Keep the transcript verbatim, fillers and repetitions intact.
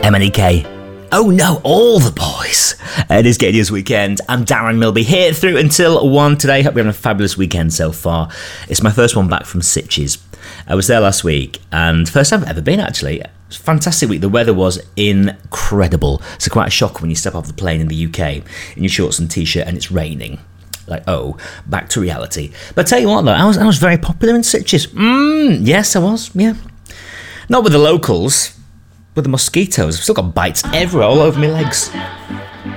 M N E K. Oh no, all the boys. It is Gay News Weekend. I'm Darren Milby here through until one today. Hope you're having a fabulous weekend so far. It's my first one back from Sitges. I was there last week and first time I've ever been actually. It was a fantastic week. The weather was incredible. So quite a shock when you step off the plane in the U K in your shorts and t-shirt and it's raining. Like, oh, back to reality. But I tell you what though, I was, I was very popular in Sitges. Mm, yes, I was, yeah. Not with the locals. With the mosquitoes, I've still got bites everywhere, all over my legs.